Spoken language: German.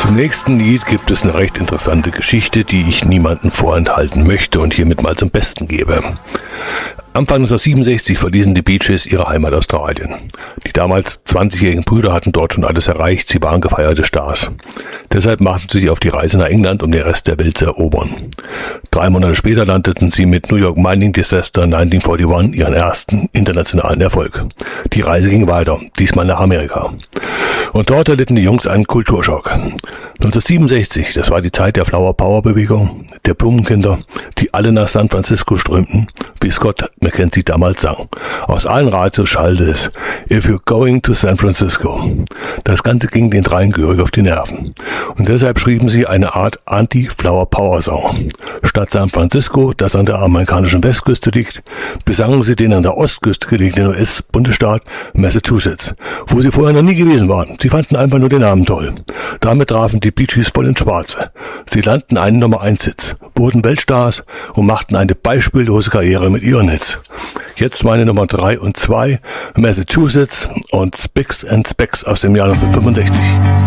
Zum nächsten Lied gibt es eine recht interessante Geschichte, die ich niemandem vorenthalten möchte und hiermit mal zum Besten gebe. Anfang 1967 verließen die Bee Gees ihre Heimat Australien. Die damals 20-jährigen Brüder hatten dort schon alles erreicht, sie waren gefeierte Stars. Deshalb machten sie sich auf die Reise nach England, um den Rest der Welt zu erobern. 3 Monate später landeten sie mit New York Mining Disaster 1941 ihren ersten internationalen Erfolg. Die Reise ging weiter, diesmal nach Amerika. Und dort erlitten die Jungs einen Kulturschock. 1967, das war die Zeit der Flower Power Bewegung, der Blumenkinder, die alle nach San Francisco strömten, wie Scott McKenzie damals sang. Aus allen Radios schallte es: "If you're going to San Francisco." Das Ganze ging den dreien gehörig auf die Nerven. Und deshalb schrieben sie eine Art Anti-Flower-Power-Song. Statt San Francisco, das an der amerikanischen Westküste liegt, besangen sie den an der Ostküste gelegenen US-Bundesstaat Massachusetts, wo sie vorher noch nie gewesen waren. Sie fanden einfach nur den Namen toll. Damit trafen die Bee Gees voll ins Schwarze. Sie lernten einen Nummer-1-Hit, wurden Weltstars und machten eine beispiellose Karriere mit ihren Hits. Jetzt meine Nummer 3 und 2, Massachusetts und Spicks and Specks aus dem Jahr 1965.